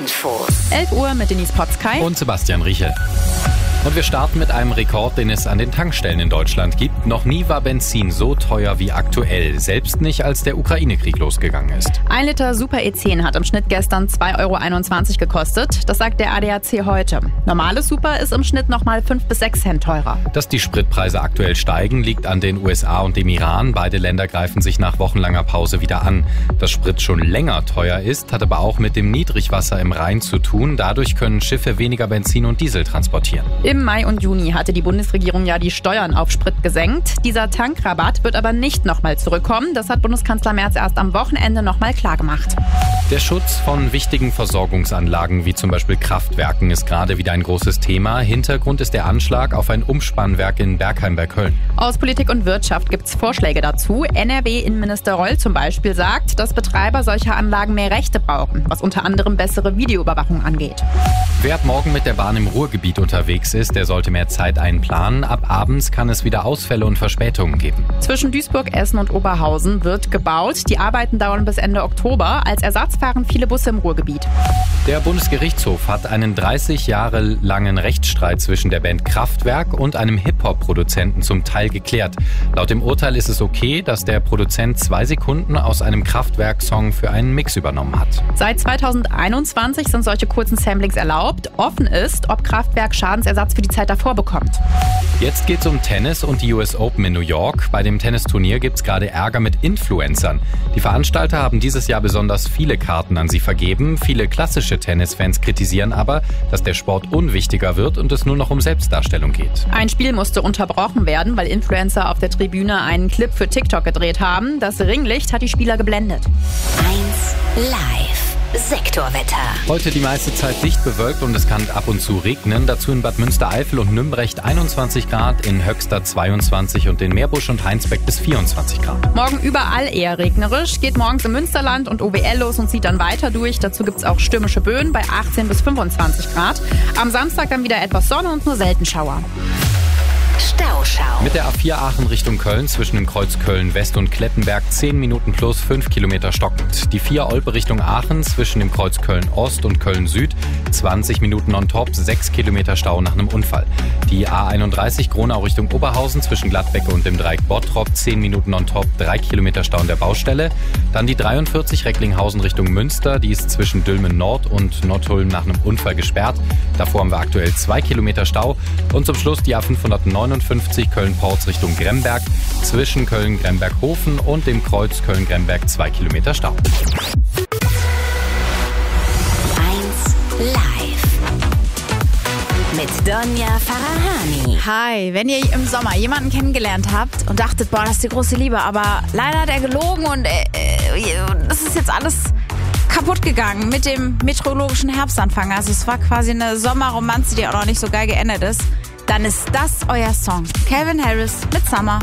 Infos. 11 Uhr mit Denise Potzkei und Sebastian Riechel. Und wir starten mit einem Rekord, den es an den Tankstellen in Deutschland gibt. Noch nie war Benzin so teuer wie aktuell, selbst nicht, als der Ukraine-Krieg losgegangen ist. 1 Liter Super E10 hat im Schnitt gestern 2,21 € gekostet. Das sagt der ADAC heute. Normales Super ist im Schnitt nochmal 5 bis 6 Cent teurer. Dass die Spritpreise aktuell steigen, liegt an den USA und dem Iran. Beide Länder greifen sich nach wochenlanger Pause wieder an. Dass Sprit schon länger teuer ist, hat aber auch mit dem Niedrigwasser im Rhein zu tun. Dadurch können Schiffe weniger Benzin und Diesel transportieren. Im Mai und Juni hatte die Bundesregierung ja die Steuern auf Sprit gesenkt. Dieser Tankrabatt wird aber nicht nochmal zurückkommen. Das hat Bundeskanzler Merz erst am Wochenende nochmal klargemacht. Der Schutz von wichtigen Versorgungsanlagen wie zum Beispiel Kraftwerken ist gerade wieder ein großes Thema. Hintergrund ist der Anschlag auf ein Umspannwerk in Bergheim bei Köln. Aus Politik und Wirtschaft gibt es Vorschläge dazu. NRW-Innenminister Reul zum Beispiel sagt, dass Betreiber solcher Anlagen mehr Rechte brauchen, was unter anderem bessere Videoüberwachung angeht. Wer ab morgen mit der Bahn im Ruhrgebiet unterwegs ist, der sollte mehr Zeit einplanen. Ab abends kann es wieder Ausfälle und Verspätungen geben. Zwischen Duisburg, Essen und Oberhausen wird gebaut. Die Arbeiten dauern bis Ende Oktober. Als Ersatz fahren viele Busse im Ruhrgebiet. Der Bundesgerichtshof hat einen 30 Jahre langen Rechtsstreit zwischen der Band Kraftwerk und einem Hip-Hop-Produzenten zum Teil geklärt. Laut dem Urteil ist es okay, dass der Produzent 2 Sekunden aus einem Kraftwerk-Song für einen Mix übernommen hat. Seit 2021 sind solche kurzen Samplings erlaubt. Offen ist, ob Kraftwerk Schadensersatz für die Zeit davor bekommt. Jetzt geht's um Tennis und die US Open in New York. Bei dem Tennisturnier gibt's gerade Ärger mit Influencern. Die Veranstalter haben dieses Jahr besonders viele Karten an sie vergeben. Viele klassische Tennisfans kritisieren aber, dass der Sport unwichtiger wird und es nur noch um Selbstdarstellung geht. Ein Spiel musste unterbrochen werden, weil Influencer auf der Tribüne einen Clip für TikTok gedreht haben. Das Ringlicht hat die Spieler geblendet. 1 Live. Sektorwetter. Heute die meiste Zeit dicht bewölkt und es kann ab und zu regnen. Dazu in Bad Münstereifel und Nümbrecht 21 Grad, in Höxter 22 und in Meerbusch und Heinsbeck bis 24 Grad. Morgen überall eher regnerisch, geht morgens im Münsterland und OWL los und zieht dann weiter durch. Dazu gibt's auch stürmische Böen bei 18 bis 25 Grad. Am Samstag dann wieder etwas Sonne und nur selten Schauer. Stauschau. Mit der A4 Aachen Richtung Köln zwischen dem Kreuz Köln West und Klettenberg 10 Minuten plus 5 Kilometer stockend. Die 4 Olpe Richtung Aachen zwischen dem Kreuz Köln Ost und Köln Süd 20 Minuten on top, 6 Kilometer Stau nach einem Unfall. Die A31 Gronau Richtung Oberhausen zwischen Gladbecke und dem Dreieck Bottrop 10 Minuten on top, 3 Kilometer Stau an der Baustelle. Dann die 43 Recklinghausen Richtung Münster, die ist zwischen Dülmen Nord und Nottulm nach einem Unfall gesperrt. Davor haben wir aktuell 2 Kilometer Stau. Und zum Schluss die A559 Köln-Porz Richtung Gremberg zwischen Köln-Gremberg-Hofen und dem Kreuz Köln-Gremberg 2 Kilometer Stau. 1 Live. Mit Donja Farahani. Hi, wenn ihr im Sommer jemanden kennengelernt habt und dachtet, boah, das ist die große Liebe, aber leider hat er gelogen und das ist jetzt alles kaputt gegangen mit dem meteorologischen Herbstanfang. Also es war quasi eine Sommerromanze, die auch noch nicht so geil geendet ist. Dann ist das euer Song. Calvin Harris mit Summer.